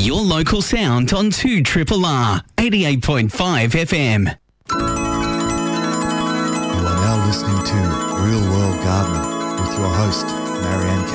Your local sound on 2RRR 88.5 FM. You are now listening to Real World Gardener with your host, Marianne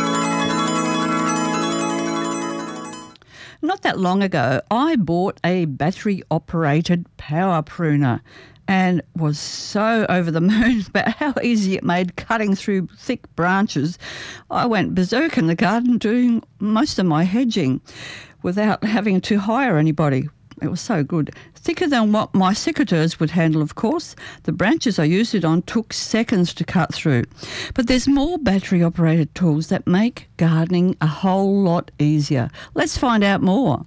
Cannon. Not that long ago, I bought a battery-operated power pruner and was so over the moon about how easy it made cutting through thick branches. I went berserk in the garden doing most of my hedging without having to hire anybody. It was so good. Thicker than what my secateurs would handle, of course. The branches I used it on took seconds to cut through. But there's more battery-operated tools that make gardening a whole lot easier. Let's find out more.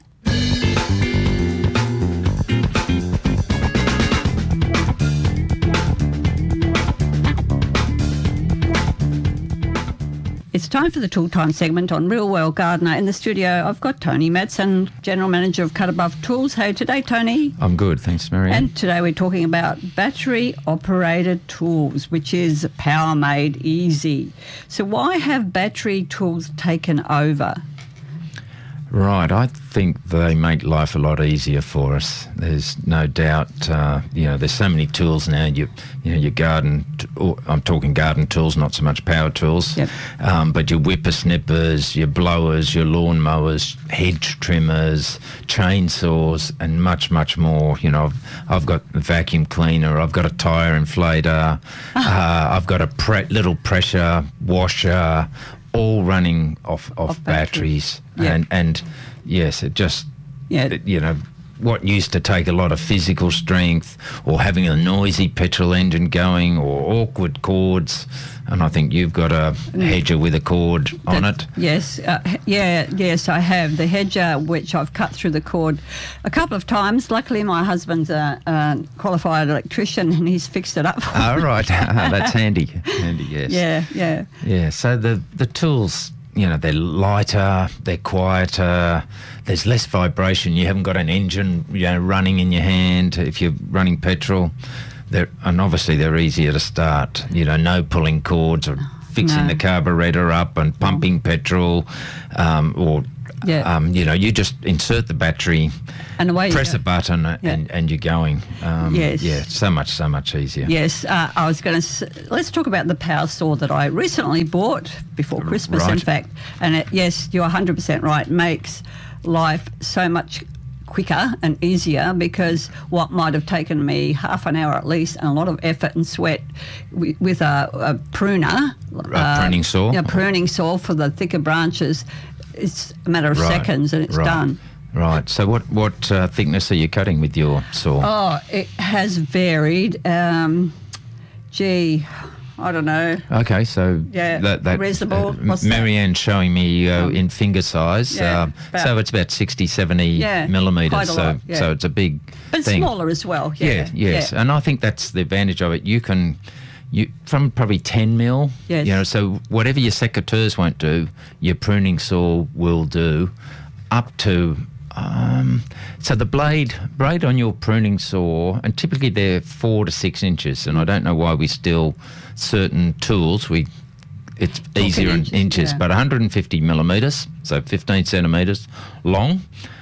It's time for the Tool Time segment on Real World Gardener. In the studio, I've got Tony Madsen, General Manager of Cut Above Tools. Hey, today, Tony. I'm good, thanks, Marianne. And today we're talking about battery-operated tools, which is power made easy. So why have battery tools taken over? Right, I think they make life a lot easier for us. There's no doubt, there's so many tools now. Your garden, I'm talking garden tools, not so much power tools, yep. But your whippersnippers, your blowers, your lawn mowers, hedge trimmers, chainsaws, and much, much more. You know, I've got a vacuum cleaner, I've got a tyre inflator, I've got a little pressure washer, all running off batteries. Yep. And yes, it just, what used to take a lot of physical strength or having a noisy petrol engine going or awkward cords, and I think you've got a hedger with a cord on it. Yes, yes, I have. The hedger, which I've cut through the cord a couple of times. Luckily, my husband's a qualified electrician and he's fixed it up for me. Oh, right. That's handy. Handy, yes. Yeah. Yeah, so the tools, they're lighter, they're quieter, there's less vibration. You haven't got an engine, running in your hand if you're running petrol. And obviously they're easier to start. No pulling cords or fixing the carburetor up and pumping petrol, you just insert the battery, and away press a button, and you're going. Yes. Yeah, so much easier. Yes, I was going to. Let's talk about the power saw that I recently bought before Christmas, right. In fact. And yes, you're 100% right. It makes life so much quicker and easier, because what might have taken me half an hour at least and a lot of effort and sweat with a pruner, pruning saw, pruning saw for the thicker branches, it's a matter of seconds and it's done. Right. So what thickness are you cutting with your saw? Oh, it has varied. I don't know. Okay, so that reasonable. Marianne's showing me in finger size. Yeah, so it's about 60, 70 millimetres. Quite a lot, so it's a big but thing. Smaller as well. Yes. Yeah. And I think that's the advantage of it. You from probably 10 mil. Yes. So whatever your secateurs won't do, your pruning saw will do, up to. So the blade on your pruning saw, and typically they're 4 to 6 inches, and I don't know why we still certain tools it's easier in inches, but 150 millimetres, so 15 centimetres long.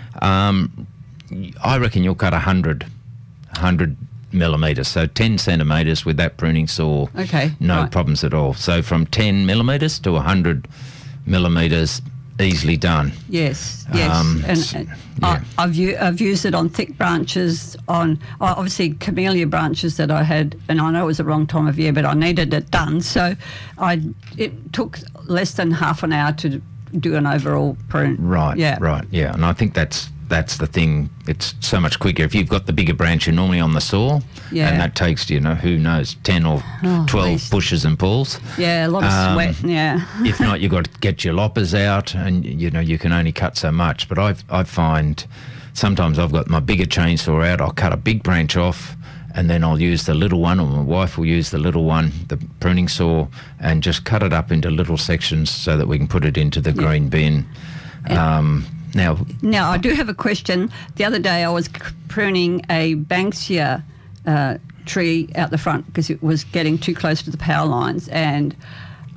I reckon you'll cut 100 millimetres, so 10 centimetres with that pruning saw. Okay, no problems at all. So from 10 millimetres to 100 millimetres. Easily done. Yes. I've used it on thick branches, on obviously camellia branches that I had, and I know it was the wrong time of year, but I needed it done. So it took less than half an hour to do an overall prune. Right. Yeah. Right. Yeah. And I think that's the thing. It's so much quicker if you've got the bigger branch you're normally on the saw, and that takes who knows 10 or 12 pushes and pulls. Yeah, a lot of sweat. Yeah. If not, you've got to get your loppers out, and you can only cut so much. But I find sometimes I've got my bigger chainsaw out. I'll cut a big branch off, and then I'll use the little one, or my wife will use the little one, the pruning saw, and just cut it up into little sections so that we can put it into the green bin. Now, I do have a question. The other day I was pruning a Banksia tree out the front because it was getting too close to the power lines, and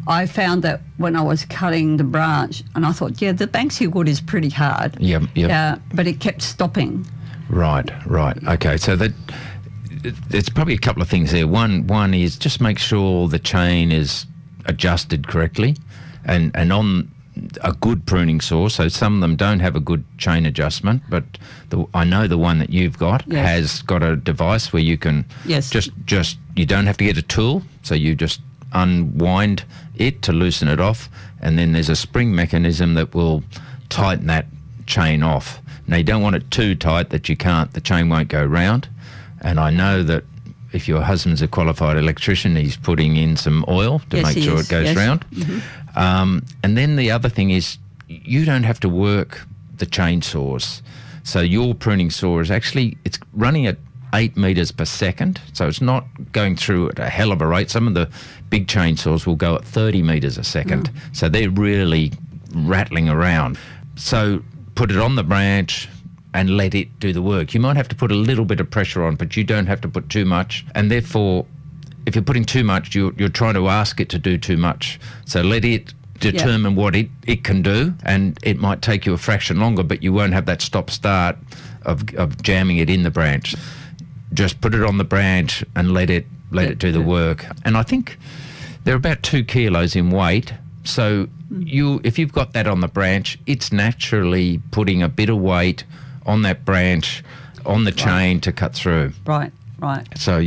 I found that when I was cutting the branch, and I thought, yeah, the Banksia wood is pretty hard. Yep. But it kept stopping. Right. Okay, so there's probably a couple of things there. One is just make sure the chain is adjusted correctly, and on a good pruning saw. So some of them don't have a good chain adjustment, but I know the one that you've got has got a device where you can just you don't have to get a tool, so you just unwind it to loosen it off, and then there's a spring mechanism that will tighten that chain off. Now you don't want it too tight that the chain won't go round. And I know that if your husband's a qualified electrician, he's putting in some oil to make sure it goes round. Mm-hmm. And then the other thing is you don't have to work the chainsaws. So your pruning saw is it's running at 8 metres per second. So it's not going through at a hell of a rate. Some of the big chainsaws will go at 30 metres a second. So they're really rattling around. So put it on the branch and let it do the work. You might have to put a little bit of pressure on, but you don't have to put too much. And therefore, if you're putting too much, you're trying to ask it to do too much. So let it determine what it can do, and it might take you a fraction longer, but you won't have that stop-start of jamming it in the branch. Just put it on the branch and let it do the work. And I think they're about 2 kilos in weight. So if you've got that on the branch, it's naturally putting a bit of weight on that branch, on the chain to cut through. Right. So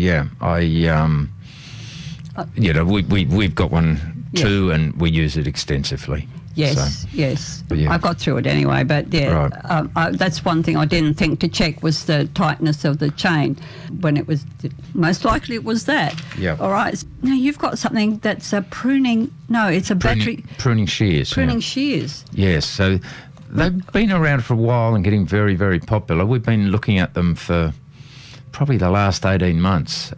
we've got one too, and we use it extensively. Yes. Yeah. I got through it anyway, but that's one thing I didn't think to check was the tightness of the chain. When it was, most likely it was that. Yeah. All right. Now you've got something that's a pruning. No, it's a battery pruning shears. Pruning shears. Yes. So they've been around for a while and getting very, very popular. We've been looking at them for probably the last 18 months.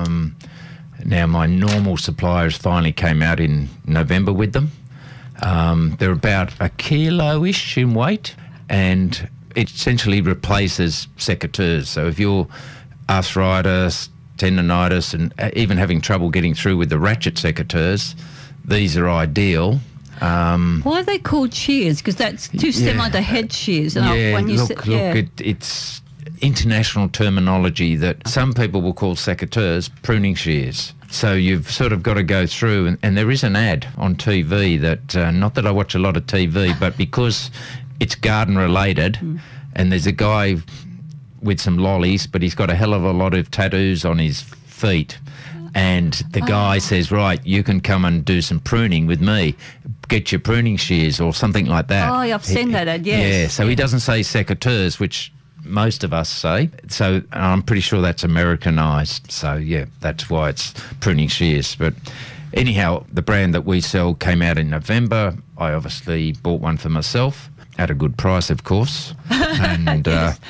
Now my normal suppliers finally came out in November with them. They're about 1 kilo-ish in weight, and it essentially replaces secateurs. So if you're arthritis, tendonitis, and even having trouble getting through with the ratchet secateurs, these are ideal. Why are they called shears? Because that's too similar to head shears. And It's international terminology that some people will call secateurs pruning shears. So you've sort of got to go through, and there is an ad on TV that, not that I watch a lot of TV, but because it's garden related, and there's a guy with some lollies, but he's got a hell of a lot of tattoos on his feet. And the guy says, right, you can come and do some pruning with me. Get your pruning shears or something like that. Oh, I've seen that ad, yes. Yeah, so he doesn't say secateurs, which most of us say. So I'm pretty sure that's Americanised. So, yeah, that's why it's pruning shears. But anyhow, the brand that we sell came out in November. I obviously bought one for myself at a good price, of course. And,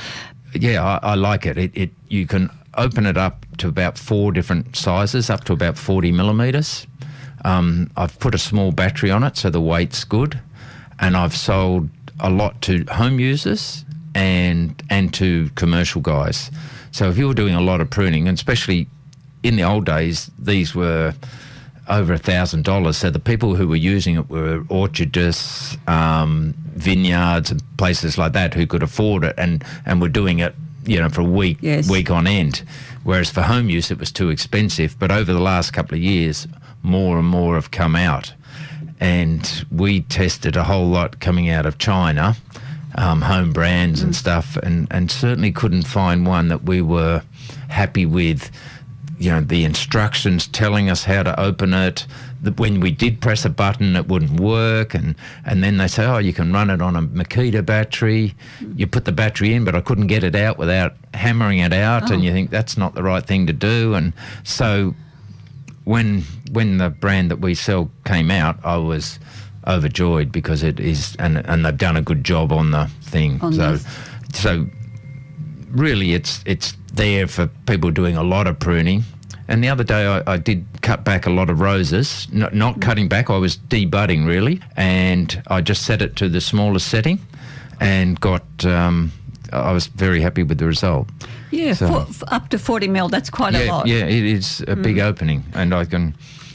I like it. You can open it up to about 4 different sizes, up to about 40 millimetres. I've put a small battery on it, so the weight's good. And I've sold a lot to home users and to commercial guys. So if you were doing a lot of pruning, and especially in the old days, these were over $1,000. So the people who were using it were orchardists, vineyards and places like that who could afford it and were doing it, for a week on end. Whereas for home use, it was too expensive. But over the last couple of years, more and more have come out. And we tested a whole lot coming out of China, home brands and stuff, and certainly couldn't find one that we were happy with. The instructions telling us how to open it. When we did press a button, it wouldn't work. And then they say, you can run it on a Makita battery. You put the battery in, but I couldn't get it out without hammering it out. And you think that's not the right thing to do. And so when the brand that we sell came out, I was overjoyed because it is, and they've done a good job on the thing. So really it's there for people doing a lot of pruning. And the other day I did cut back a lot of roses, not cutting back, I was debudding really, and I just set it to the smallest setting and got, I was very happy with the result. Yeah, up to 40 mil, that's quite a lot. Yeah, it is a big opening, and I can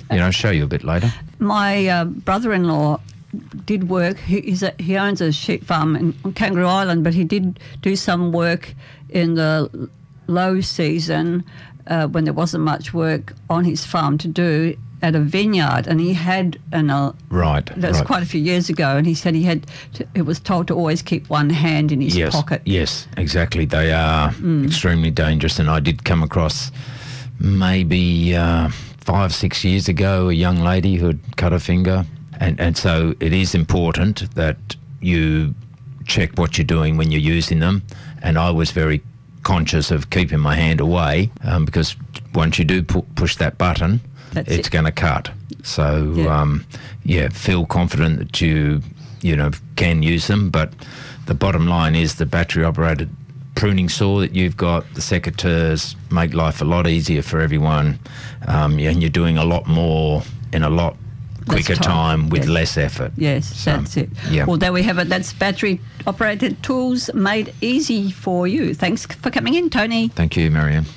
show you a bit later. My brother-in-law did work. He owns a sheep farm on Kangaroo Island, but he did do some work in the low season when there wasn't much work on his farm to do at a vineyard, and he had right. That was quite a few years ago, and he said he was told to always keep one hand in his pocket. Yes, exactly. They are extremely dangerous, and I did come across maybe 5-6 years ago a young lady who had cut her finger, and so it is important that you check what you're doing when you're using them, and I was very conscious of keeping my hand away because once you do push that button, it's going to cut. So, feel confident that you can use them. But the bottom line is the battery-operated pruning saw that you've got, the secateurs, make life a lot easier for everyone. And you're doing a lot more in a lot quicker time with less effort. Yes, so, that's it. Yeah. Well, there we have it. That's battery-operated tools made easy for you. Thanks for coming in, Tony. Thank you, Marianne.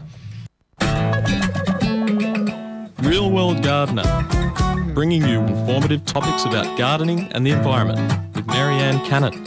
Real World Gardener, bringing you informative topics about gardening and the environment with Marianne Cannon.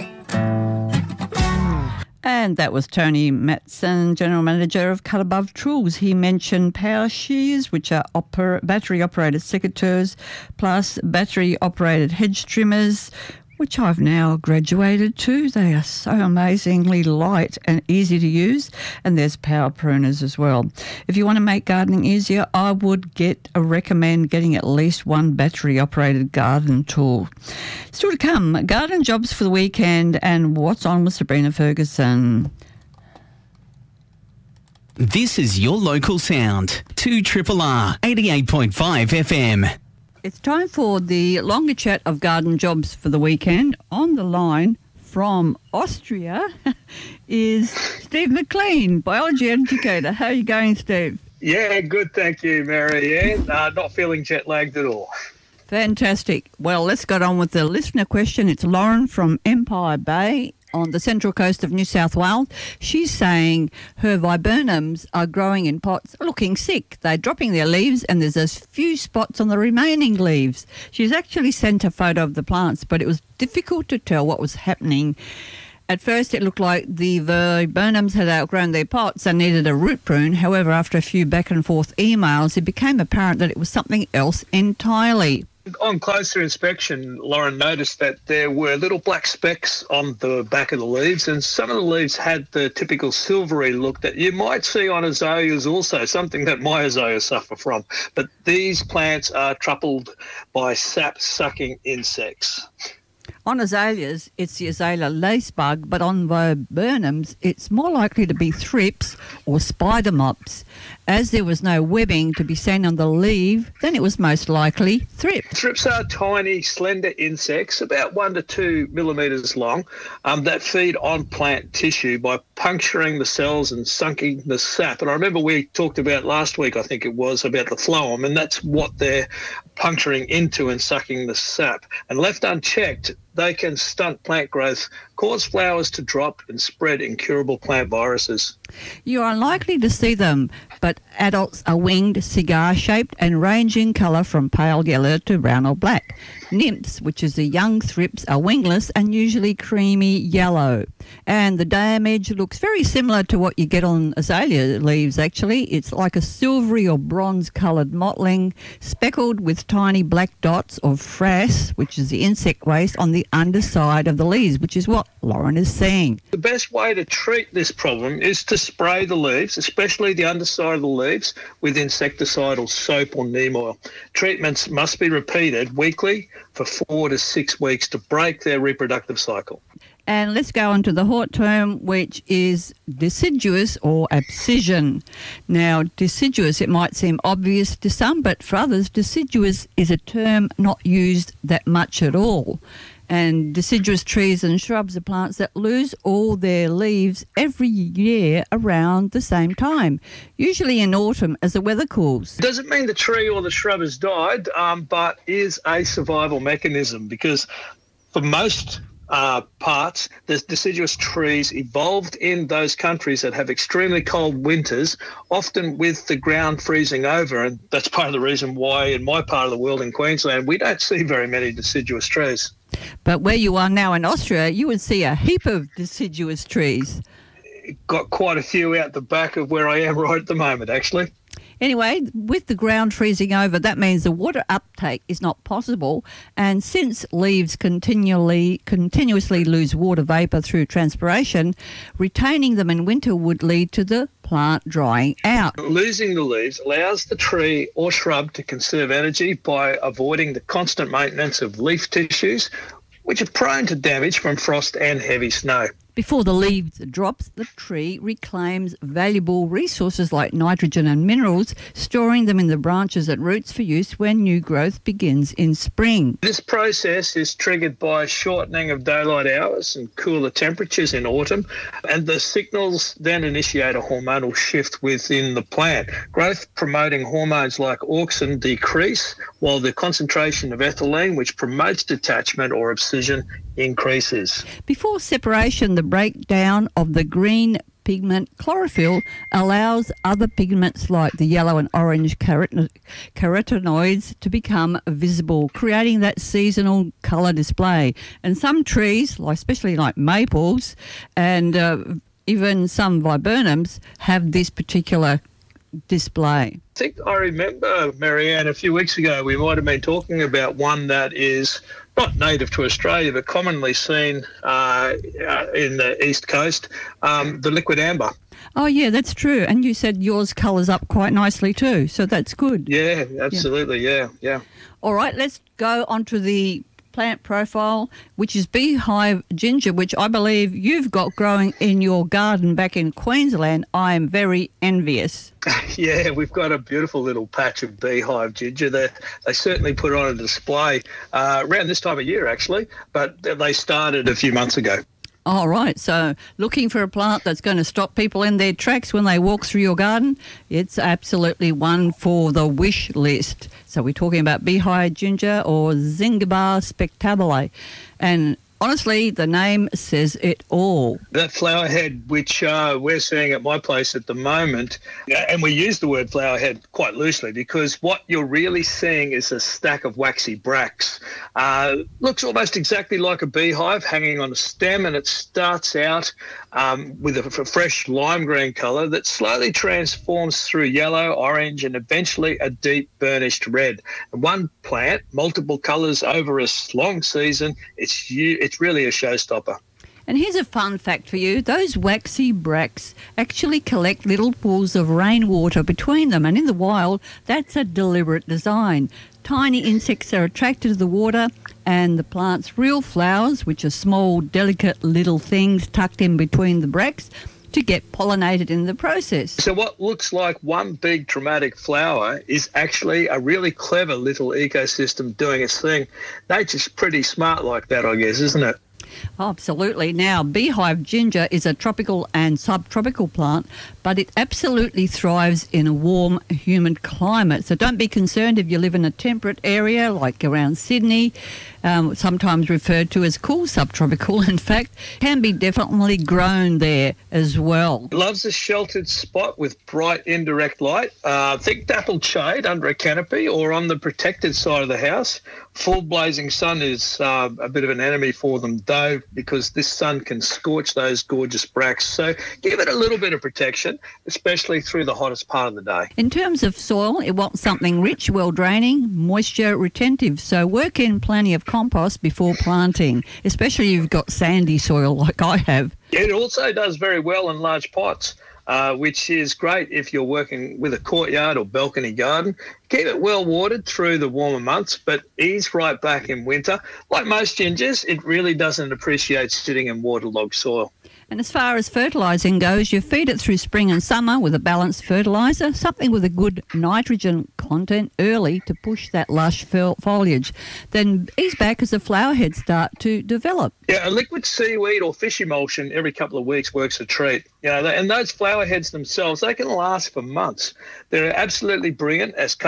And that was Tony Matson, General Manager of Cut Above Tools. He mentioned power shears, which are battery-operated secateurs, plus battery-operated hedge trimmers, which I've now graduated to. They are so amazingly light and easy to use. And there's power pruners as well. If you want to make gardening easier, I would recommend getting at least one battery-operated garden tool. Still to come, garden jobs for the weekend and what's on with Sabrina Ferguson. This is your local sound. 2RRR 88.5 FM. It's time for the longer chat of garden jobs for the weekend. On the line from Austria is Steve McLean, biology educator. How are you going, Steve? Yeah, good, thank you, Marianne. Not feeling jet lagged at all. Fantastic. Well, let's get on with the listener question. It's Lauren from Empire Bay on the central coast of New South Wales. She's saying her viburnums are growing in pots, looking sick. They're dropping their leaves and there's a few spots on the remaining leaves. She's actually sent a photo of the plants, but it was difficult to tell what was happening. At first, it looked like the viburnums had outgrown their pots and needed a root prune. However, after a few back and forth emails, it became apparent that it was something else entirely. On closer inspection, Lauren noticed that there were little black specks on the back of the leaves, and some of the leaves had the typical silvery look that you might see on azaleas also, something that my azaleas suffer from. But these plants are troubled by sap-sucking insects. On azaleas, it's the azalea lacebug, but on viburnums, it's more likely to be thrips or spider moths. As there was no webbing to be seen on the leaf, then it was most likely thrips. Thrips are tiny, slender insects, about 1 to 2 millimetres long, that feed on plant tissue by puncturing the cells and sucking the sap. And I remember we talked about last week, I think it was, about the phloem, and that's what they're puncturing into and sucking the sap. And left unchecked, they can stunt plant growth, cause flowers to drop and spread incurable plant viruses. You are unlikely to see them, but adults are winged, cigar-shaped and range in colour from pale yellow to brown or black. Nymphs, which is the young thrips, are wingless and usually creamy yellow. And the damage looks very similar to what you get on azalea leaves, actually. It's like a silvery or bronze-coloured mottling, speckled with tiny black dots of frass, which is the insect waste, on the underside of the leaves, which is what Lauren is saying. The best way to treat this problem is to spray the leaves, especially the underside of the leaves, with insecticidal soap or neem oil. Treatments must be repeated weekly for 4 to 6 weeks to break their reproductive cycle. And let's go on to the hot term, which is deciduous or abscission. Now, deciduous, it might seem obvious to some, but for others, deciduous is a term not used that much at all. And deciduous trees and shrubs are plants that lose all their leaves every year around the same time, usually in autumn as the weather cools. Doesn't mean the tree or the shrub has died, but is a survival mechanism, because for most parts, the deciduous trees evolved in those countries that have extremely cold winters, often with the ground freezing over. And that's part of the reason why in my part of the world in Queensland, we don't see very many deciduous trees. But where you are now in Austria, you would see a heap of deciduous trees. Got quite a few out the back of where I am right at the moment, actually. Anyway, with the ground freezing over, that means the water uptake is not possible. And since leaves continuously lose water vapour through transpiration, retaining them in winter would lead to the plant drying out. Losing the leaves allows the tree or shrub to conserve energy by avoiding the constant maintenance of leaf tissues, which are prone to damage from frost and heavy snow. Before the leaves drops, the tree reclaims valuable resources like nitrogen and minerals, storing them in the branches and roots for use when new growth begins in spring. This process is triggered by shortening of daylight hours and cooler temperatures in autumn, and the signals then initiate a hormonal shift within the plant. Growth-promoting hormones like auxin decrease, while the concentration of ethylene, which promotes detachment or abscission, increases. Before separation, the breakdown of the green pigment chlorophyll allows other pigments like the yellow and orange carotenoids to become visible, creating that seasonal colour display. And some trees, especially like maples and even some viburnums, have this particular display. I think I remember, Marianne, a few weeks ago we might have been talking about one that is not native to Australia but commonly seen in the East Coast, the liquid amber. Oh, yeah, that's true. And you said yours colours up quite nicely too, so that's good. Yeah, absolutely, yeah. All right, let's go on to the plant profile, which is beehive ginger, which I believe you've got growing in your garden back in Queensland. I am very envious. Yeah, we've got a beautiful little patch of beehive ginger. They certainly put it on a display around this time of year, actually, but they started a few months ago. All right, so looking for a plant that's going to stop people in their tracks when they walk through your garden, it's absolutely one for the wish list. So we're talking about beehive ginger or Zingiber spectabile. And honestly, the name says it all. That flower head, which we're seeing at my place at the moment, and we use the word flower head quite loosely because what you're really seeing is a stack of waxy bracts. Looks almost exactly like a beehive hanging on a stem, and it starts out with a fresh lime green colour that slowly transforms through yellow, orange, and eventually a deep burnished red. And one plant, multiple colours over a long season, it's really a showstopper. And here's a fun fact for you. Those waxy bracts actually collect little pools of rainwater between them. And in the wild, that's a deliberate design. Tiny insects are attracted to the water, and the plant's real flowers, which are small, delicate little things tucked in between the bracts, to get pollinated in the process. So what looks like one big dramatic flower is actually a really clever little ecosystem doing its thing. Nature's pretty smart like that, I guess, isn't it? Absolutely. Now, beehive ginger is a tropical and subtropical plant, but it absolutely thrives in a warm, humid climate. So don't be concerned if you live in a temperate area like around Sydney, sometimes referred to as cool subtropical, in fact, can be definitely grown there as well. Loves a sheltered spot with bright indirect light. Think dappled shade under a canopy or on the protected side of the house. Full blazing sun is a bit of an enemy for them, though, because this sun can scorch those gorgeous bracts. So give it a little bit of protection, especially through the hottest part of the day. In terms of soil, it wants something rich, well-draining, moisture retentive. So work in plenty of compost before planting, especially if you've got sandy soil like I have. It also does very well in large pots, which is great if you're working with a courtyard or balcony garden. Keep it well watered through the warmer months, but ease right back in winter. Like most gingers, it really doesn't appreciate sitting in waterlogged soil. And as far as fertilising goes, you feed it through spring and summer with a balanced fertiliser, something with a good nitrogen content early to push that lush foliage. Then ease back as the flower heads start to develop. Yeah, a liquid seaweed or fish emulsion every couple of weeks works a treat. You know, and those flower heads themselves, they can last for months. They're absolutely brilliant as cut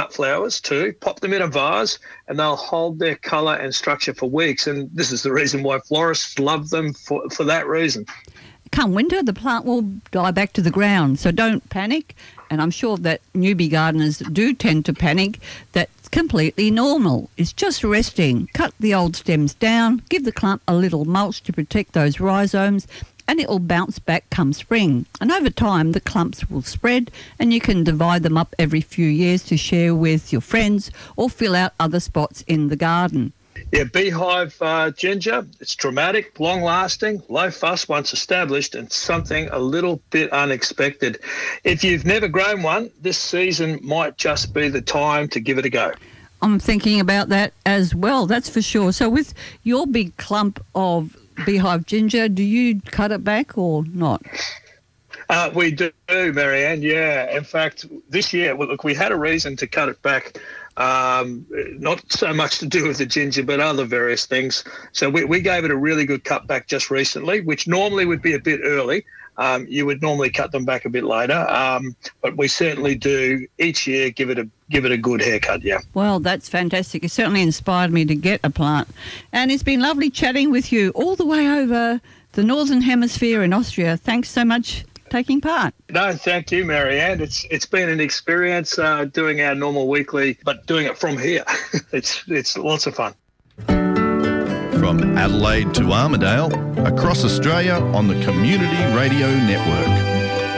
cut flowers too, pop them in a vase, and they'll hold their colour and structure for weeks. And this is the reason why florists love them for that reason. Come winter, the plant will die back to the ground, so don't panic. And I'm sure that newbie gardeners do tend to panic. That's completely normal. It's just resting. Cut the old stems down, give the clump a little mulch to protect those rhizomes, and it will bounce back come spring. And over time, the clumps will spread, and you can divide them up every few years to share with your friends or fill out other spots in the garden. Yeah, beehive ginger, it's dramatic, long-lasting, low fuss once established, and something a little bit unexpected. If you've never grown one, this season might just be the time to give it a go. I'm thinking about that as well, that's for sure. So with your big clump of beehive ginger, do you cut it back or not? We do, Marianne, yeah. In fact, this year, look, we had a reason to cut it back. Not so much to do with the ginger, but other various things. So we gave it a really good cut back just recently, which normally would be a bit early. You would normally cut them back a bit later, but we certainly do each year give it a good haircut. Yeah. Well, that's fantastic. It certainly inspired me to get a plant, and it's been lovely chatting with you all the way over the Northern Hemisphere in Austria. Thanks so much. Taking part. No, thank you, Marianne. It's been an experience doing our normal weekly, but doing it from here. It's lots of fun. From Adelaide to Armidale, across Australia on the Community Radio Network.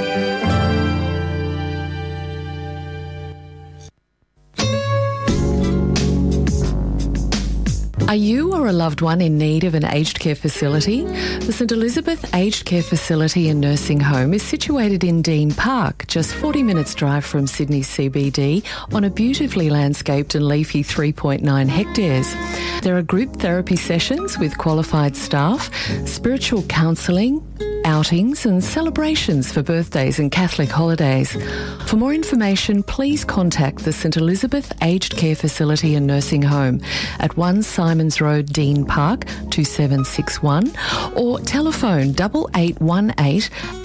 Are you or a loved one in need of an aged care facility? The St Elizabeth Aged Care Facility and Nursing Home is situated in Dean Park, just 40 minutes drive from Sydney CBD, on a beautifully landscaped and leafy 3.9 hectares. There are group therapy sessions with qualified staff, spiritual counselling, outings and celebrations for birthdays and Catholic holidays. For more information, please contact the St Elizabeth Aged Care Facility and Nursing Home at 1 Simons Road, Dean Park, 2761, or telephone 8818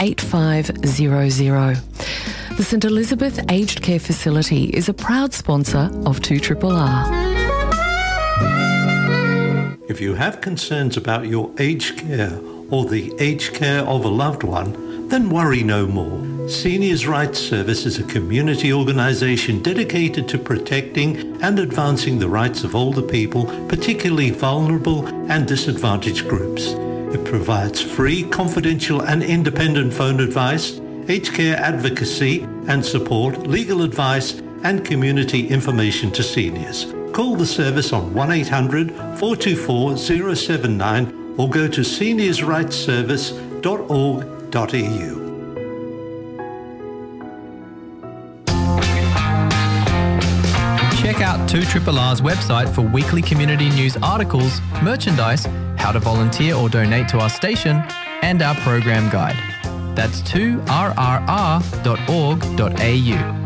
8500. The St Elizabeth Aged Care Facility is a proud sponsor of 2RRR. If you have concerns about your aged care or the aged care of a loved one, then worry no more. Seniors' Rights Service is a community organisation dedicated to protecting and advancing the rights of older people, particularly vulnerable and disadvantaged groups. It provides free, confidential and independent phone advice, aged care advocacy and support, legal advice and community information to seniors. Call the service on 1800 424 079 or go to seniorsrightsservice.org.au. Check out 2RRR's website for weekly community news articles, merchandise, how to volunteer or donate to our station, and our program guide. That's 2rrr.org.au.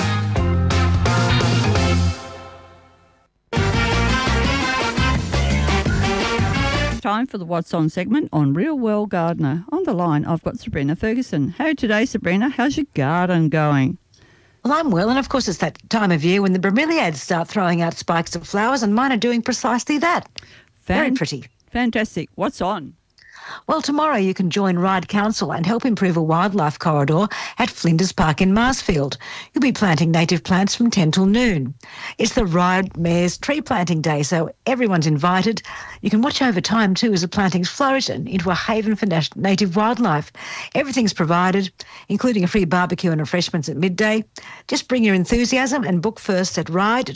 Time for the What's On segment on Real World Gardener. On the line, I've got Sabrina Ferguson. Hey, today, Sabrina, how's your garden going? Well, I'm well, and of course it's that time of year when the bromeliads start throwing out spikes of flowers, and mine are doing precisely that. Very pretty. Fantastic. What's on? Well, tomorrow you can join Ryde Council and help improve a wildlife corridor at Flinders Park in Marsfield. You'll be planting native plants from 10 till noon. It's the Ryde Mayor's Tree Planting Day, so everyone's invited. You can watch over time too as the plantings flourish into a haven for native wildlife. Everything's provided, including a free barbecue and refreshments at midday. Just bring your enthusiasm and book first at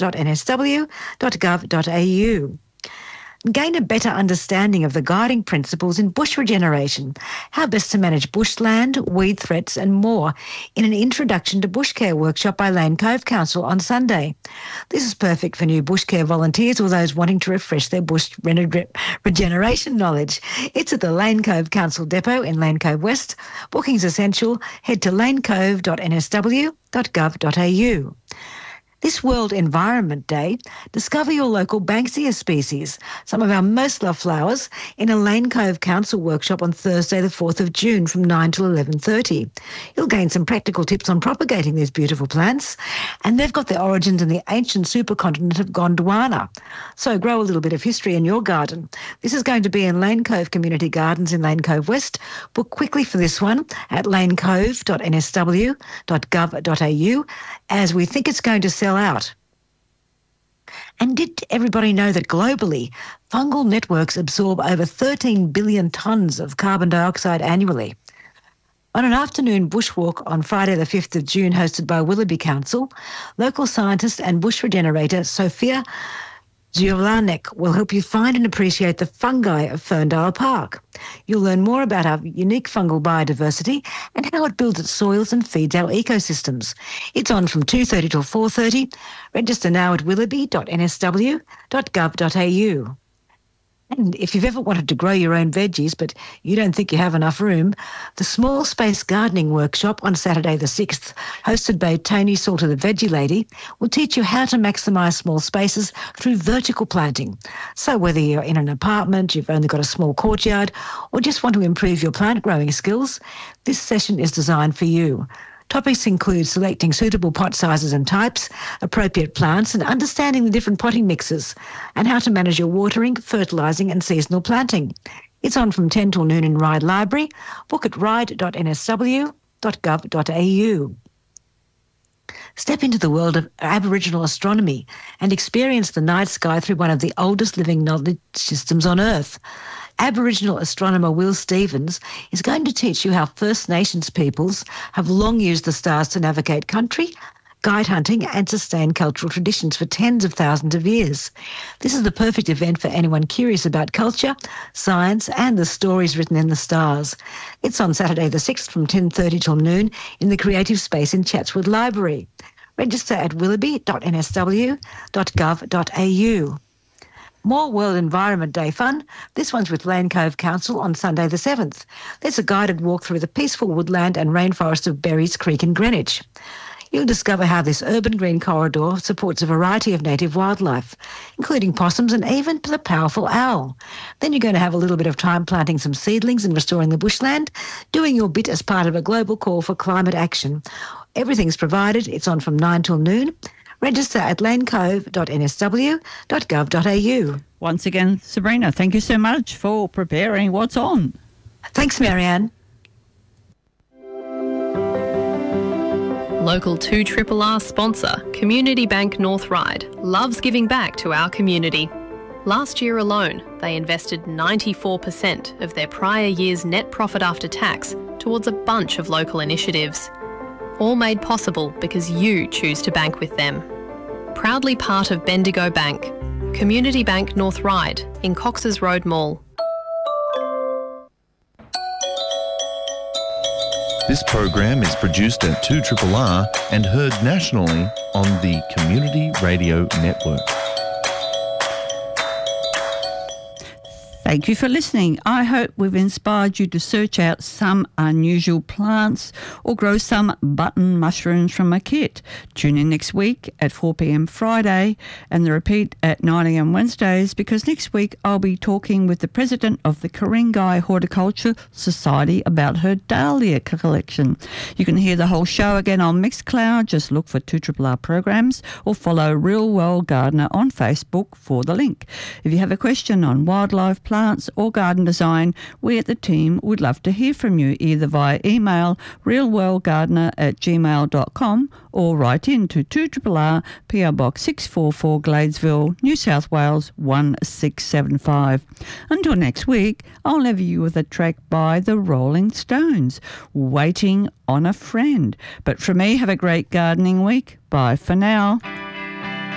ryde.nsw.gov.au. Gain a better understanding of the guiding principles in bush regeneration, how best to manage bushland, weed threats and more in an Introduction to Bush Care workshop by Lane Cove Council on Sunday. This is perfect for new bush care volunteers or those wanting to refresh their bush regeneration knowledge. It's at the Lane Cove Council Depot in Lane Cove West. Booking's essential. Head to lanecove.nsw.gov.au. This World Environment Day, discover your local Banksia species, some of our most loved flowers, in a Lane Cove Council workshop on Thursday the 4th of June from 9 till 11:30. You'll gain some practical tips on propagating these beautiful plants, and they've got their origins in the ancient supercontinent of Gondwana. So grow a little bit of history in your garden. This is going to be in Lane Cove Community Gardens in Lane Cove West. Book quickly for this one at lanecove.nsw.gov.au, as we think it's going to sell out. And did everybody know that globally, fungal networks absorb over 13 billion tonnes of carbon dioxide annually? On an afternoon bushwalk on Friday the 5th of June hosted by Willoughby Council, local scientist and bush regenerator Sophia Giovanek will help you find and appreciate the fungi of Ferndale Park. You'll learn more about our unique fungal biodiversity and how it builds its soils and feeds our ecosystems. It's on from 2:30 till 4:30. Register now at willoughby.nsw.gov.au. And if you've ever wanted to grow your own veggies but you don't think you have enough room, the Small Space Gardening Workshop on Saturday the 6th, hosted by Tony Salter the Veggie Lady, will teach you how to maximise small spaces through vertical planting. So whether you're in an apartment, you've only got a small courtyard, or just want to improve your plant growing skills, this session is designed for you. Topics include selecting suitable pot sizes and types, appropriate plants, and understanding the different potting mixes, and how to manage your watering, fertilising and seasonal planting. It's on from 10 till noon in Ryde Library. Book at ryde.nsw.gov.au. Step into the world of Aboriginal astronomy and experience the night sky through one of the oldest living knowledge systems on Earth. Aboriginal astronomer Will Stevens is going to teach you how First Nations peoples have long used the stars to navigate country, guide hunting and sustain cultural traditions for tens of thousands of years. This is the perfect event for anyone curious about culture, science and the stories written in the stars. It's on Saturday the 6th from 10:30 till noon in the Creative Space in Chatswood Library. Register at willoughby.nsw.gov.au. More World Environment Day fun. This one's with Lane Cove Council on Sunday the 7th. There's a guided walk through the peaceful woodland and rainforest of Berries Creek in Greenwich. You'll discover how this urban green corridor supports a variety of native wildlife, including possums and even the powerful owl. Then you're going to have a little bit of time planting some seedlings and restoring the bushland, doing your bit as part of a global call for climate action. Everything's provided. It's on from 9 till noon. Register at lanecove.nsw.gov.au. Once again, Sabrina, thank you so much for preparing What's On. Thanks, Marianne. Local 2RRR sponsor, Community Bank North Ryde, loves giving back to our community. Last year alone, they invested 94% of their prior year's net profit after tax towards a bunch of local initiatives. All made possible because you choose to bank with them. Proudly part of Bendigo Bank, Community Bank North Ryde in Cox's Road Mall. This program is produced at 2RRR and heard nationally on the Community Radio Network. Thank you for listening. I hope we've inspired you to search out some unusual plants or grow some button mushrooms from a kit. Tune in next week at 4 p.m. Friday and the repeat at 9 a.m. Wednesdays, because next week I'll be talking with the president of the Ku-ring-gai Horticulture Society about her dahlia collection. You can hear the whole show again on Mixcloud. Just look for 2RRR programs or follow Real World Gardener on Facebook for the link. If you have a question on wildlife, plants or garden design, we at the team would love to hear from you either via email realworldgardener@gmail.com or write in to 2RRR PO Box 644 Gladesville, New South Wales 1675. Until next week, I'll leave you with a track by the Rolling Stones, Waiting on a Friend. But from me, have a great gardening week. Bye for now.